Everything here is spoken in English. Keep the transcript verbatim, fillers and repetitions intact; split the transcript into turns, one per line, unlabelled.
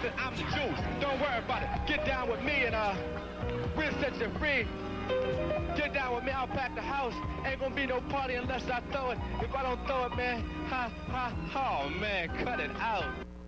Listen, I'm the juice. Don't worry about it. Get down with me and uh, we'll set you free. Get down with me, I'll pack the house. Ain't gonna be no party unless I throw it. If I don't throw it, man, ha, ha, ha, oh man, cut it out.